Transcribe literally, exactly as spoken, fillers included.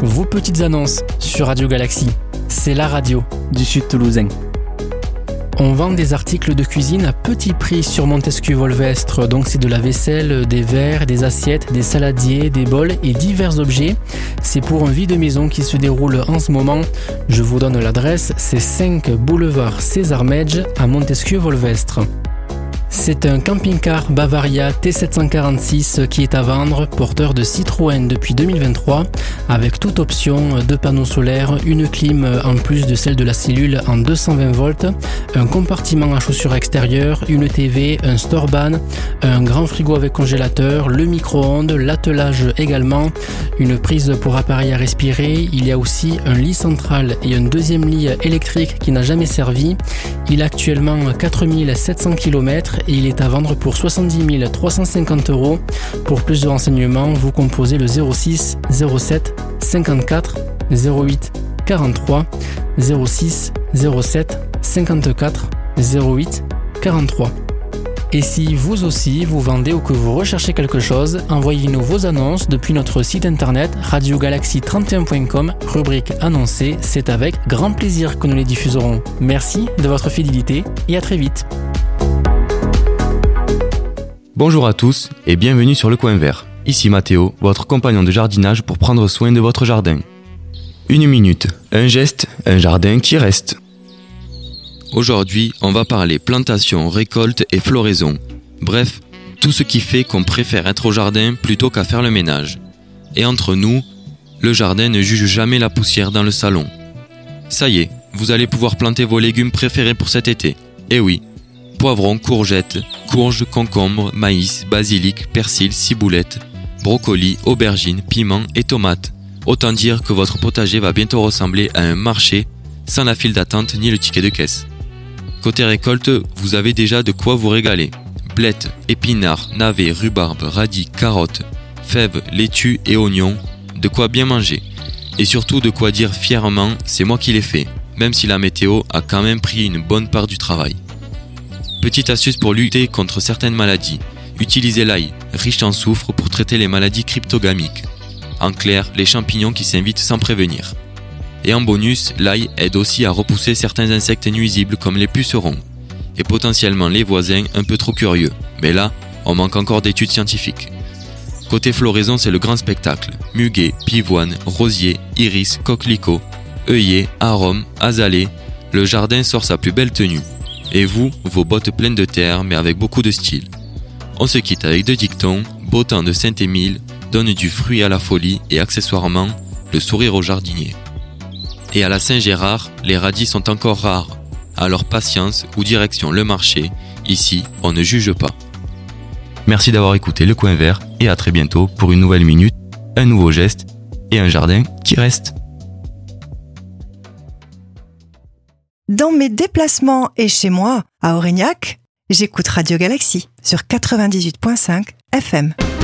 vos petites annonces sur Radio Galaxie. C'est la radio du Sud Toulousain. On vend des articles de cuisine à petit prix sur Montesquieu-Volvestre, donc c'est de la vaisselle, des verres, des assiettes, des saladiers, des bols et divers objets. C'est pour un vide maison qui se déroule en ce moment. Je vous donne l'adresse, c'est cinq boulevard César Medge à Montesquieu-Volvestre. C'est un camping-car Bavaria T sept cent quarante-six qui est à vendre, porteur de Citroën depuis deux mille vingt-trois, avec toute option de panneaux solaires, une clim en plus de celle de la cellule en deux cent vingt volts, un compartiment à chaussures extérieures, une T V, un store-ban, un grand frigo avec congélateur, le micro-ondes, l'attelage également, une prise pour appareil à respirer, il y a aussi un lit central et un deuxième lit électrique qui n'a jamais servi. Il a actuellement quatre mille sept cents kilomètres et il est à vendre pour soixante-dix mille trois cent cinquante euros. Pour plus de renseignements, vous composez le zéro six zéro sept cinquante-quatre zéro huit quarante-trois, zéro six zéro sept cinquante-quatre zéro huit quarante-trois. Et si vous aussi vous vendez ou que vous recherchez quelque chose, envoyez-nous vos annonces depuis notre site internet radio galaxie trente et un point com, rubrique annoncée. C'est avec grand plaisir que nous les diffuserons. Merci de votre fidélité et à très vite. Bonjour à tous et bienvenue sur Le Coin Vert. Ici Mathéo, votre compagnon de jardinage pour prendre soin de votre jardin. Une minute, un geste, un jardin qui reste. Aujourd'hui, on va parler plantation, récolte et floraison. Bref, tout ce qui fait qu'on préfère être au jardin plutôt qu'à faire le ménage. Et entre nous, le jardin ne juge jamais la poussière dans le salon. Ça y est, vous allez pouvoir planter vos légumes préférés pour cet été. Eh oui, poivrons, courgettes, courges, concombres, maïs, basilic, persil, ciboulette, brocolis, aubergines, piments et tomates. Autant dire que votre potager va bientôt ressembler à un marché sans la file d'attente ni le ticket de caisse. Côté récolte, vous avez déjà de quoi vous régaler. Blettes, épinards, navets, rhubarbe, radis, carottes, fèves, laitues et oignons, de quoi bien manger. Et surtout de quoi dire fièrement, c'est moi qui l'ai fait, même si la météo a quand même pris une bonne part du travail. Petite astuce pour lutter contre certaines maladies, utilisez l'ail, riche en soufre pour traiter les maladies cryptogamiques. En clair, les champignons qui s'invitent sans prévenir. Et en bonus, l'ail aide aussi à repousser certains insectes nuisibles comme les pucerons, et potentiellement les voisins un peu trop curieux, mais là, on manque encore d'études scientifiques. Côté floraison, c'est le grand spectacle. Muguet, pivoine, rosier, iris, coquelicot, œillet, arôme, azalée, le jardin sort sa plus belle tenue. Et vous, vos bottes pleines de terre mais avec beaucoup de style. On se quitte avec deux dictons, beau temps de Saint-Émile, donne du fruit à la folie et accessoirement, le sourire au jardinier. Et à la Saint-Gérard, les radis sont encore rares. Alors patience ou direction le marché, ici on ne juge pas. Merci d'avoir écouté Le Coin Vert et à très bientôt pour une nouvelle minute, un nouveau geste et un jardin qui reste. Dans mes déplacements et chez moi, à Aurignac, j'écoute Radio Galaxie sur quatre-vingt-dix-huit virgule cinq F M.